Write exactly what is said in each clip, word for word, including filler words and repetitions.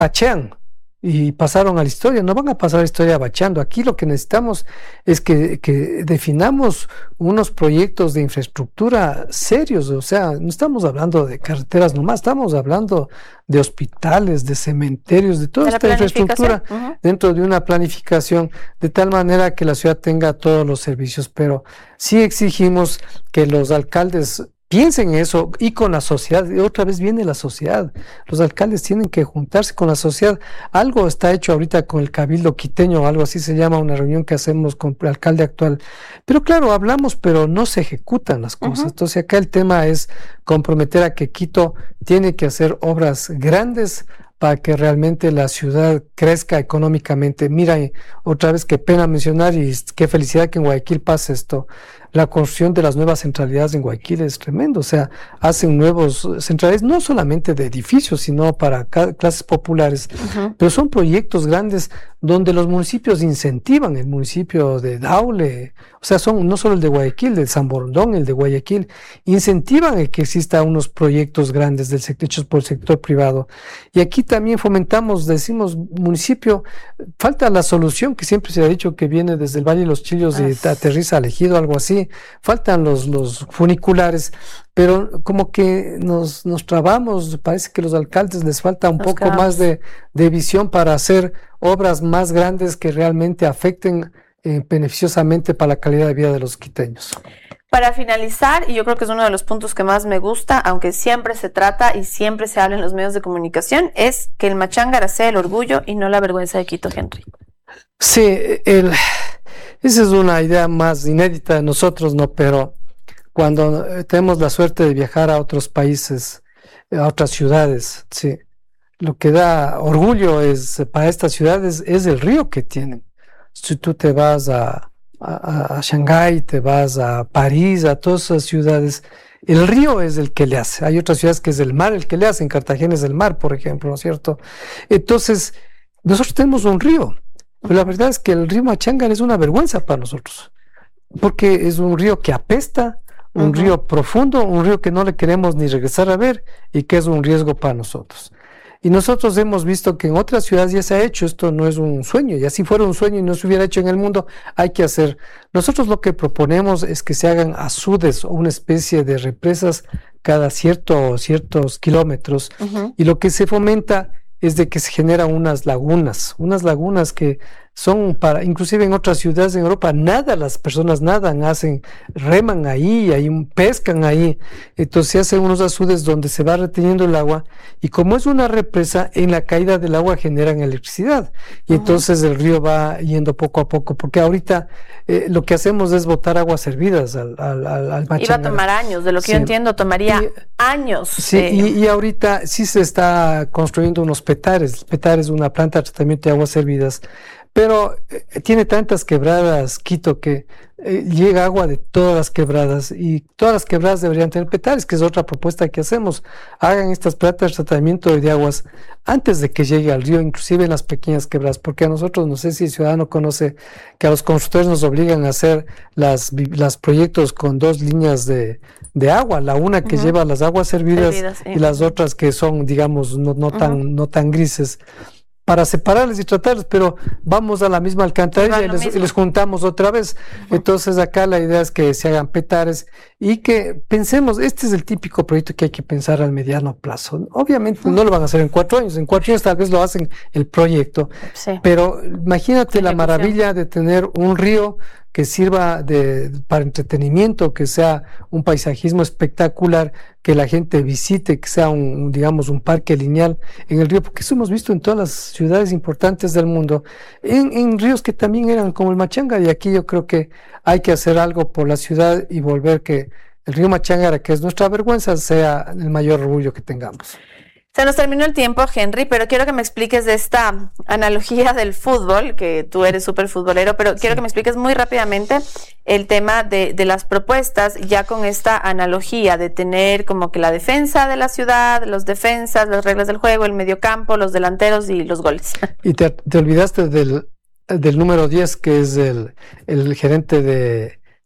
bachean y pasaron a la historia, no van a pasar a la historia bacheando. Aquí lo que necesitamos es que, que definamos unos proyectos de infraestructura serios, o sea, no estamos hablando de carreteras nomás, estamos hablando de hospitales, de cementerios, de toda esta infraestructura uh-huh. dentro de una planificación, de tal manera que la ciudad tenga todos los servicios, pero sí exigimos que los alcaldes piensen eso y con la sociedad, y otra vez viene la sociedad, los alcaldes tienen que juntarse con la sociedad, algo está hecho ahorita con el Cabildo Quiteño, algo así se llama, una reunión que hacemos con el alcalde actual, pero claro, hablamos, pero no se ejecutan las cosas, uh-huh. entonces acá el tema es comprometer a que Quito tiene que hacer obras grandes para que realmente la ciudad crezca económicamente. Mira, otra vez qué pena mencionar y qué felicidad que en Guayaquil pase esto. La construcción de las nuevas centralidades en Guayaquil es tremendo, o sea, hacen nuevos centralidades, no solamente de edificios, sino para clases populares, uh-huh. pero son proyectos grandes donde los municipios incentivan, el municipio de Daule, o sea, son no solo el de Guayaquil, el San Borondón, el de Guayaquil, incentivan el que exista unos proyectos grandes del sector, hechos por el sector privado. Y aquí también fomentamos, decimos, municipio, falta la solución que siempre se ha dicho que viene desde el Valle de los Chillos y ah. aterriza al Ejido, algo así, faltan los, los funiculares, pero como que nos, nos trabamos, parece que a los alcaldes les falta un nos poco quedamos. más de, de visión para hacer obras más grandes que realmente afecten eh, beneficiosamente para la calidad de vida de los quiteños. Para finalizar, y yo creo que es uno de los puntos que más me gusta, aunque siempre se trata y siempre se habla en los medios de comunicación, es que el Machángara sea el orgullo y no la vergüenza de Quito, Henry. Sí, el, esa es una idea más inédita de nosotros, ¿no? Pero cuando tenemos la suerte de viajar a otros países, a otras ciudades, sí, lo que da orgullo es para estas ciudades es el río que tienen. Si tú te vas a, a, a Shanghái, te vas a París, a todas esas ciudades, el río es el que le hace. Hay otras ciudades que es el mar el que le hace, en Cartagena es el mar, por ejemplo, ¿no es cierto? Entonces, nosotros tenemos un río, pero la verdad es que el río Machángara es una vergüenza para nosotros, porque es un río que apesta, un uh-huh. río profundo, un río que no le queremos ni regresar a ver y que es un riesgo para nosotros. Y nosotros hemos visto que en otras ciudades ya se ha hecho, esto no es un sueño, y así fuera un sueño y no se hubiera hecho en el mundo, hay que hacer. Nosotros lo que proponemos es que se hagan azudes o una especie de represas cada cierto, ciertos kilómetros, uh-huh. y lo que se fomenta es de que se generan unas lagunas, unas lagunas que son para, inclusive en otras ciudades en Europa, nada, las personas nadan, hacen, reman ahí, ahí pescan ahí, entonces se hacen unos azudes donde se va reteniendo el agua, y como es una represa, en la caída del agua generan electricidad, y uh-huh. entonces el río va yendo poco a poco, porque ahorita eh, lo que hacemos es botar aguas hervidas al, al, al, al Machángara. Iba a tomar años, de lo que sí. yo entiendo, tomaría y, años. Sí, eh. y, y ahorita sí se está construyendo unos petares, petares es una planta de tratamiento de aguas hervidas, pero eh, tiene tantas quebradas Quito que eh, llega agua de todas las quebradas y todas las quebradas deberían tener petares, que es otra propuesta que hacemos. Hagan estas plantas de tratamiento de aguas antes de que llegue al río, inclusive en las pequeñas quebradas, porque a nosotros, no sé si el ciudadano conoce que a los constructores nos obligan a hacer las, las proyectos con dos líneas de, de agua, la una que uh-huh. lleva las aguas hervidas, hervidas sí. y las otras que son, digamos, no, no, uh-huh. tan, no tan grises, para separarles y tratarles, pero vamos a la misma alcantarilla y les, y les juntamos otra vez. Uh-huh. Entonces acá la idea es que se hagan petares y que pensemos, este es el típico proyecto que hay que pensar al mediano plazo. Obviamente uh-huh. no lo van a hacer en cuatro años, en cuatro años tal vez lo hacen el proyecto, sí. pero imagínate sí, la maravilla de tener un río que sirva de, para entretenimiento, que sea un paisajismo espectacular, que la gente visite, que sea un, digamos, un parque lineal en el río, porque eso hemos visto en todas las ciudades importantes del mundo, en, en ríos que también eran como el Machángara, y aquí yo creo que hay que hacer algo por la ciudad y volver que el río Machángara, que es nuestra vergüenza, sea el mayor orgullo que tengamos. Se nos terminó el tiempo, Henry, pero quiero que me expliques de esta analogía del fútbol, que tú eres súper futbolero, pero sí. quiero que me expliques muy rápidamente el tema de, de las propuestas, ya con esta analogía de tener como que la defensa de la ciudad, los defensas, las reglas del juego, el mediocampo, los delanteros y los goles. Y te, te olvidaste del, del número diez, que es el, el gerente de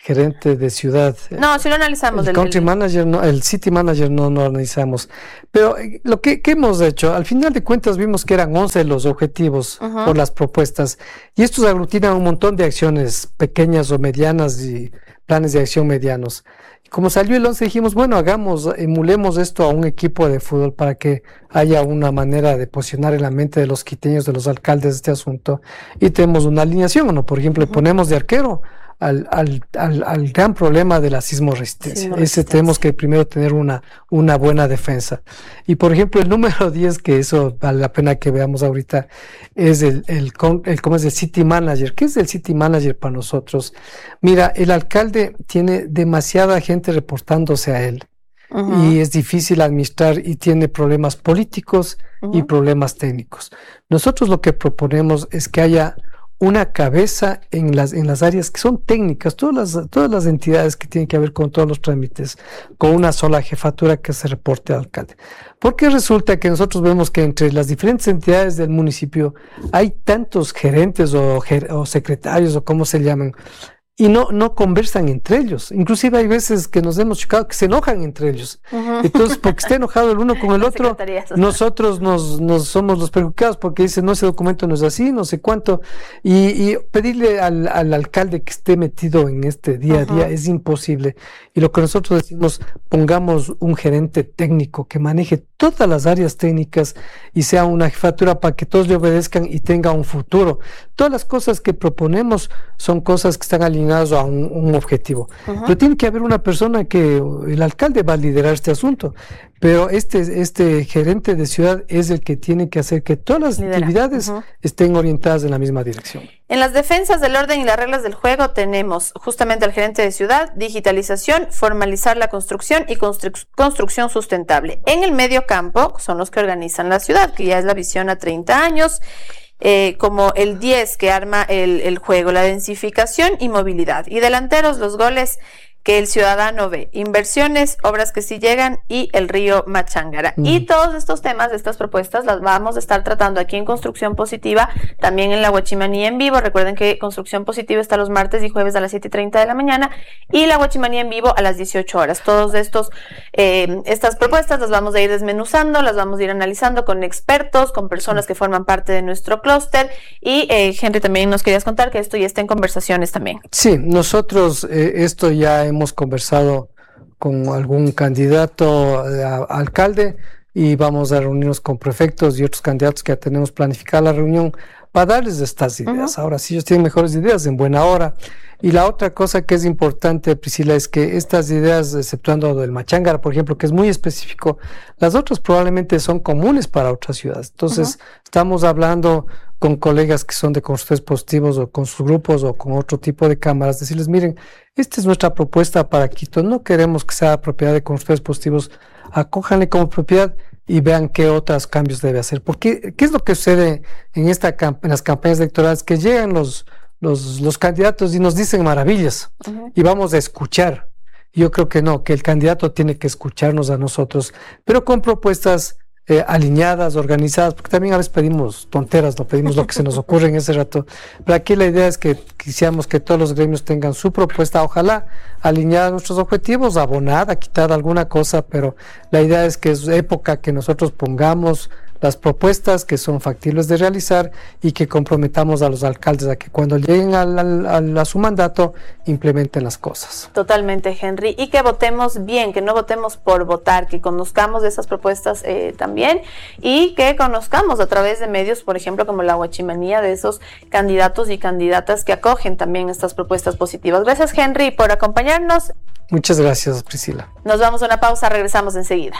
gerente de ciudad. No, si lo analizamos. El, el country el... manager, no, el city manager no, no lo analizamos. Pero eh, lo que, que hemos hecho, al final de cuentas vimos que eran once los objetivos uh-huh. por las propuestas. Y estos aglutinan un montón de acciones pequeñas o medianas y planes de acción medianos. Y como salió el once dijimos, bueno, hagamos, emulemos esto a un equipo de fútbol para que haya una manera de posicionar en la mente de los quiteños, de los alcaldes este asunto. Y tenemos una alineación, ¿no? Por ejemplo, uh-huh. ponemos de arquero Al, al, al, al gran problema de la sismo resistencia. Sismo Ese tenemos que primero tener una, una buena defensa. Y por ejemplo, el número diez, que eso vale la pena que veamos ahorita, es el, el, el, ¿cómo es el city manager? ¿Qué es el city manager para nosotros? Mira, el alcalde tiene demasiada gente reportándose a él. Uh-huh. Y es difícil administrar y tiene problemas políticos uh-huh. y problemas técnicos. Nosotros lo que proponemos es que haya una cabeza en las, en las áreas que son técnicas, todas las, todas las entidades que tienen que ver con todos los trámites, con una sola jefatura que se reporte al alcalde. Porque resulta que nosotros vemos que entre las diferentes entidades del municipio hay tantos gerentes o, ger, o secretarios o como se llaman, y no, no conversan entre ellos. Inclusive hay veces que nos hemos chocado que se enojan entre ellos. Uh-huh. Entonces, porque está enojado el uno con el otro, nosotros nos, nos somos los perjudicados porque dicen, no, ese documento no es así, no sé cuánto. Y, y pedirle al, al alcalde que esté metido en este día a día uh-huh. es imposible. Y lo que nosotros decimos, pongamos un gerente técnico que maneje todas las áreas técnicas y sea una jefatura para que todos le obedezcan y tenga un futuro. Todas las cosas que proponemos son cosas que están alineadas a un, un objetivo. Uh-huh. Pero tiene que haber una persona que, el alcalde va a liderar este asunto, pero este, este gerente de ciudad es el que tiene que hacer que todas las Lidera. actividades uh-huh. estén orientadas en la misma dirección. En las defensas del orden y las reglas del juego tenemos justamente al gerente de ciudad, digitalización, formalizar la construcción y constru- construcción sustentable. En el medio campo son los que organizan la ciudad, que ya es la visión a treinta años, Eh, como el diez que arma el, el juego, la densificación y movilidad. Y delanteros, los goles que el ciudadano ve, inversiones, obras que sí llegan y el río Machángara. Mm. Y todos estos temas, estas propuestas, las vamos a estar tratando aquí en Construcción Positiva, también en la Guachimanía en vivo. Recuerden que Construcción Positiva está los martes y jueves a las siete y treinta de la mañana y la Guachimanía en vivo a las dieciocho horas. Todos estos, eh, estas propuestas las vamos a ir desmenuzando, las vamos a ir analizando con expertos, con personas que forman parte de nuestro clúster. Y eh, Henry, también nos querías contar que esto ya está en conversaciones también. Sí, nosotros eh, esto ya hemos conversado con algún candidato a, a alcalde y vamos a reunirnos con prefectos y otros candidatos que ya tenemos planificada la reunión para darles estas ideas. Uh-huh. Ahora, si ellos tienen mejores ideas, en buena hora. Y la otra cosa que es importante, Priscila, es que estas ideas, exceptuando del Machángara, por ejemplo, que es muy específico, las otras probablemente son comunes para otras ciudades. Entonces, uh-huh. estamos hablando con colegas que son de constructores positivos o con sus grupos o con otro tipo de cámaras, decirles, miren, esta es nuestra propuesta para Quito, no queremos que sea propiedad de constructores positivos, acójanle como propiedad y vean qué otros cambios debe hacer. Porque, ¿qué es lo que sucede en, esta, en las campañas electorales? Que llegan los, los, los candidatos y nos dicen maravillas uh-huh. y vamos a escuchar. Yo creo que no, que el candidato tiene que escucharnos a nosotros, pero con propuestas Eh, alineadas, organizadas, porque también a veces pedimos tonteras, no pedimos lo que se nos ocurre en ese rato, pero aquí la idea es que quisiéramos que todos los gremios tengan su propuesta, ojalá alineada a nuestros objetivos, abonada, quitada alguna cosa, pero la idea es que es época que nosotros pongamos las propuestas que son factibles de realizar y que comprometamos a los alcaldes a que cuando lleguen al, al, al, a su mandato implementen las cosas. Totalmente, Henry, y que votemos bien, que no votemos por votar, que conozcamos de esas propuestas eh, también y que conozcamos a través de medios, por ejemplo, como la Guachimanía, de esos candidatos y candidatas que acogen también estas propuestas positivas. Gracias, Henry, por acompañarnos. Muchas gracias, Priscila. Nos vamos a una pausa, regresamos enseguida.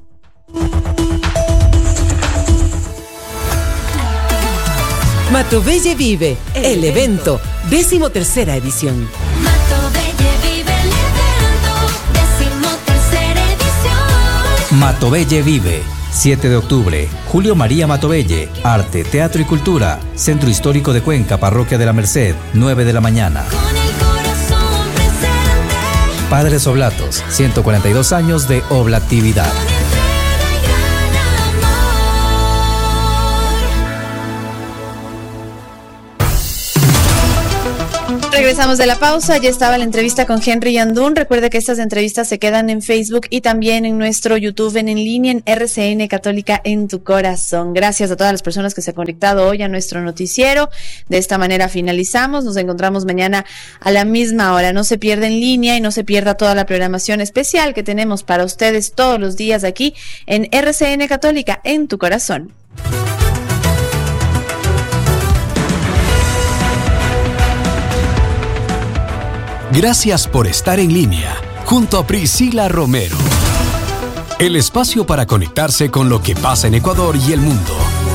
Matobelle Vive, el, el evento, evento, décimo tercera edición. Matobelle Vive, el evento, décimo tercera edición. Matobelle Vive, siete de octubre, Julio María Matobelle, Arte, Teatro y Cultura, Centro Histórico de Cuenca, Parroquia de la Merced, nueve de la mañana. Con el corazón presente. Padres Oblatos, ciento cuarenta y dos años de oblatividad. Regresamos de la pausa, ya estaba la entrevista con Henry Yandún. Recuerde que estas entrevistas se quedan en Facebook y también en nuestro YouTube en, en línea en R C N Católica en tu corazón. Gracias a todas las personas que se han conectado hoy a nuestro noticiero. De esta manera finalizamos, nos encontramos mañana a la misma hora. No se pierda en línea y no se pierda toda la programación especial que tenemos para ustedes todos los días aquí en R C N Católica en tu corazón. Gracias por estar en línea junto a Priscila Romero. El espacio para conectarse con lo que pasa en Ecuador y el mundo.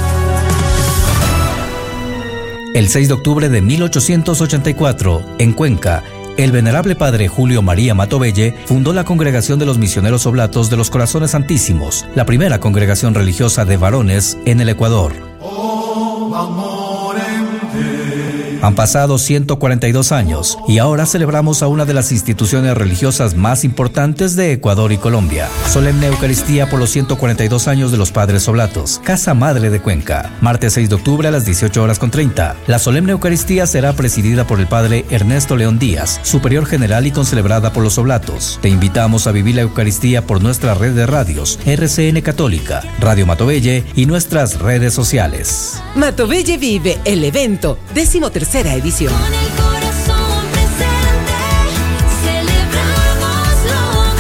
El seis de octubre de mil ochocientos ochenta y cuatro, en Cuenca, el venerable padre Julio María Matovelle fundó la Congregación de los Misioneros Oblatos de los Corazones Santísimos, la primera congregación religiosa de varones en el Ecuador. Oh, amor. Han pasado ciento cuarenta y dos años y ahora celebramos a una de las instituciones religiosas más importantes de Ecuador y Colombia. Solemne Eucaristía por los ciento cuarenta y dos años de los Padres Oblatos, Casa Madre de Cuenca. Martes seis de octubre a las dieciocho horas con treinta. La Solemne Eucaristía será presidida por el Padre Ernesto León Díaz, Superior General y concelebrada por los Oblatos. Te invitamos a vivir la Eucaristía por nuestra red de radios, R C N Católica, Radio Matovelle y nuestras redes sociales. Matovelle Vive, el evento, décimo tercera edición. Con el corazón presente, celebramos lo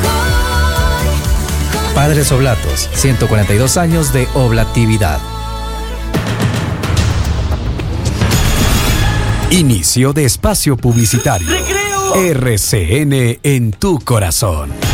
mejor. Padres Oblatos, ciento cuarenta y dos años de oblatividad. Inicio de espacio publicitario. R C N en tu corazón.